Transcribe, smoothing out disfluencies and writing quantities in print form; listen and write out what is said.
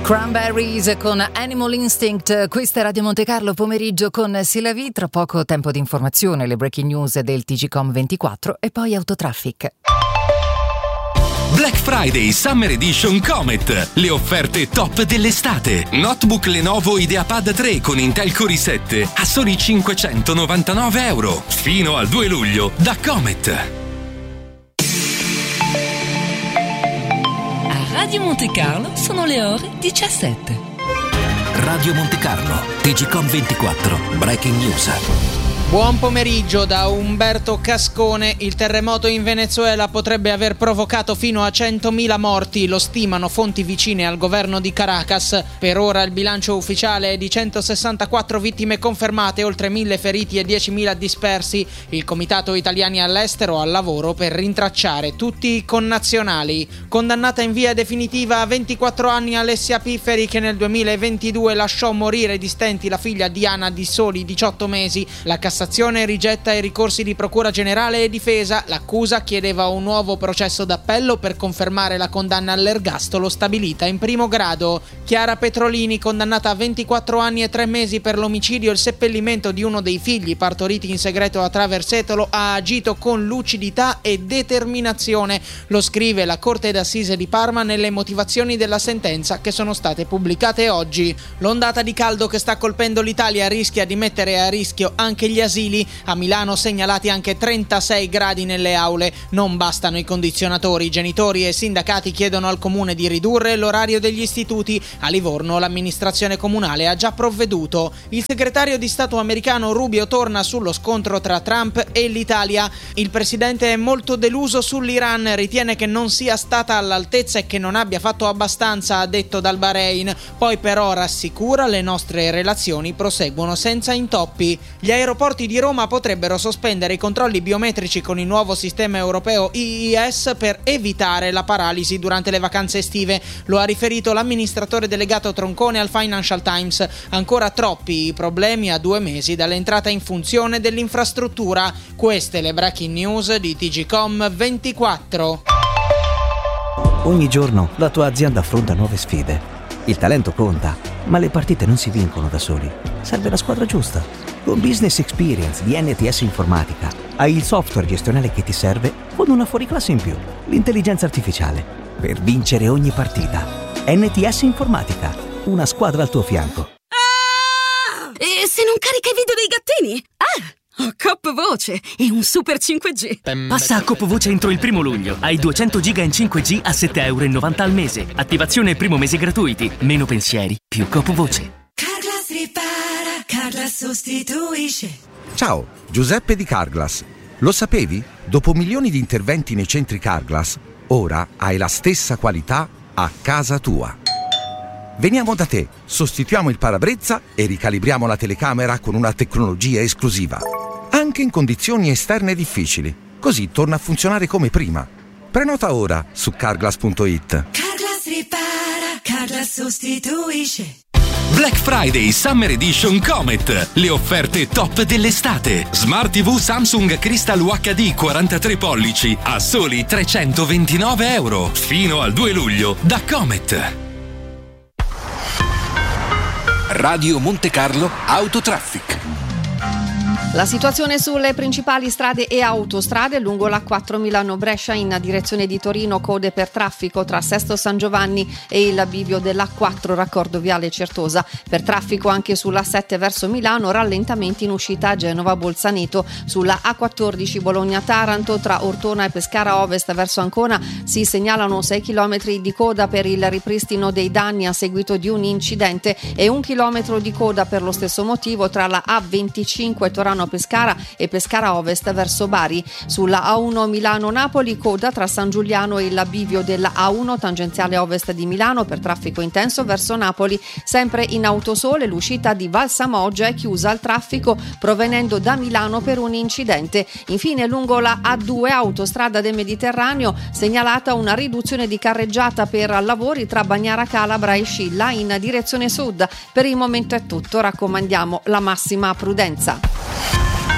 Cranberries con Animal Instinct. Questa è Radio Monte Carlo pomeriggio con Silavi. Tra poco tempo di informazione, le breaking news del TGcom 24 e poi Autotraffic. Black Friday Summer Edition Comet. Le offerte top dell'estate. Notebook Lenovo IdeaPad 3 con Intel Core i7 a soli €599. Fino al 2 luglio da Comet. Radio Monte Carlo sono le ore 17. Radio Monte Carlo, TGcom 24, Breaking News. Buon pomeriggio da Umberto Cascone. Il terremoto in Venezuela potrebbe aver provocato fino a 100.000 morti, lo stimano fonti vicine al governo di Caracas. Per ora il bilancio ufficiale è di 164 vittime confermate, oltre 1.000 feriti e 10.000 dispersi. Il Comitato Italiani all'Estero al lavoro per rintracciare tutti i connazionali. Condannata in via definitiva a 24 anni Alessia Pifferi, che nel 2022 lasciò morire di stenti la figlia Diana di soli 18 mesi. La Cassazione rigetta i ricorsi di Procura Generale e Difesa. L'accusa chiedeva un nuovo processo d'appello per confermare la condanna all'ergastolo stabilita in primo grado. Chiara Petrolini, condannata a 24 anni e 3 mesi per l'omicidio e il seppellimento di uno dei figli partoriti in segreto a Traversetolo, ha agito con lucidità e determinazione. Lo scrive la Corte d'Assise di Parma nelle motivazioni della sentenza che sono state pubblicate oggi. L'ondata di caldo che sta colpendo l'Italia rischia di mettere a rischio anche gli asili. A Milano segnalati anche 36 gradi nelle aule. Non bastano i condizionatori. Genitori e sindacati chiedono al comune di ridurre l'orario degli istituti. A Livorno l'amministrazione comunale ha già provveduto. Il segretario di Stato americano Rubio torna sullo scontro tra Trump e l'Italia. Il presidente è molto deluso sull'Iran, ritiene che non sia stata all'altezza e che non abbia fatto abbastanza, ha detto dal Bahrain. Poi però rassicura: le nostre relazioni proseguono senza intoppi. Gli aeroporti di Roma potrebbero sospendere i controlli biometrici con il nuovo sistema europeo IIS per evitare la paralisi durante le vacanze estive. Lo ha riferito l'amministratore delegato Troncone al Financial Times. Ancora troppi i problemi a 2 mesi dall'entrata in funzione dell'infrastruttura. Queste le breaking news di TGcom 24. Ogni giorno la tua azienda affronta nuove sfide. Il talento conta, ma le partite non si vincono da soli. Serve la squadra giusta. Con Business Experience di NTS Informatica hai il software gestionale che ti serve con una fuoriclasse in più, l'intelligenza artificiale, per vincere ogni partita. NTS Informatica, una squadra al tuo fianco. Ah! E se non carica i video dei gattini? Ho Coop Voce e un super 5G. Passa a Coop Voce entro il 1 luglio. Hai 200 giga in 5G a €7,90 al mese. Attivazione e primo mese gratuiti. Meno pensieri, più Coop Voce. Carglass ripara, Carglass sostituisce. Ciao, Giuseppe di Carglass. Lo sapevi? Dopo milioni di interventi nei centri Carglass, ora hai la stessa qualità a casa tua. Veniamo da te, sostituiamo il parabrezza e ricalibriamo la telecamera con una tecnologia esclusiva. Anche in condizioni esterne difficili. Così torna a funzionare come prima. Prenota ora su carglass.it. Carglass ripara, Carglass sostituisce. Black Friday Summer Edition Comet. Le offerte top dell'estate. Smart TV Samsung Crystal UHD 43 pollici a soli €329. Fino al 2 luglio da Comet. Radio Monte Carlo Autotraffic. La situazione sulle principali strade e autostrade: lungo l'A4 Milano-Brescia in direzione di Torino, code per traffico tra Sesto San Giovanni e il bivio dell'A4 raccordo viale Certosa. Per traffico anche sulla 7 verso Milano, rallentamenti in uscita a Genova Bolzaneto. Sulla A14 Bologna-Taranto tra Ortona e Pescara Ovest verso Ancona si segnalano 6 km di coda per il ripristino dei danni a seguito di un incidente e 1 chilometro di coda per lo stesso motivo tra la A25 Torano Pescara e Pescara Ovest verso Bari. Sulla A1 Milano-Napoli, coda tra San Giuliano e il bivio della A1 tangenziale ovest di Milano per traffico intenso verso Napoli. Sempre in Autosole l'uscita di Valsamoggia è chiusa al traffico provenendo da Milano per un incidente. Infine lungo la A2 autostrada del Mediterraneo segnalata una riduzione di carreggiata per lavori tra Bagnara Calabra e Scilla in direzione sud. Per il momento è tutto, raccomandiamo la massima prudenza.